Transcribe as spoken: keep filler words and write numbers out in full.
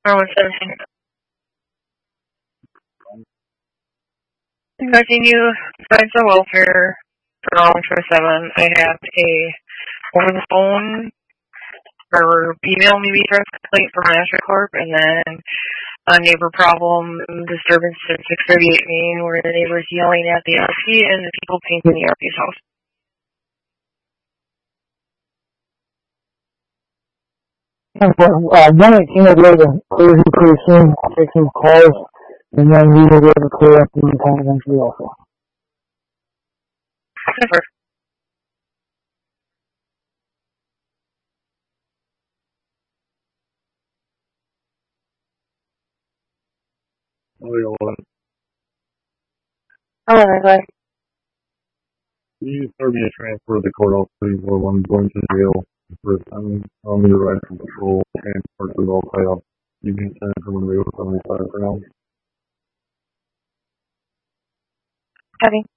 one seventeen. Conducting you besides the welfare for all twenty-seven. I have a over the phone or email maybe address complaint from Master Corp, and then a neighbor problem disturbance at six thirty-eight Main where the neighbor's yelling at the R P and the people painting the R P's house. Uh, one eighteen will be able to clear you pretty soon. I'll take some calls, and then we will be able to clear up the town eventually also. Never. Oh, yeah, well, Oh, my God. you serve me a transfer to the courthouse, please, while I'm going to jail. For I'm on the right from patrol, transport to all payoff. You can send it to one of the seventy-five for now. Heavy.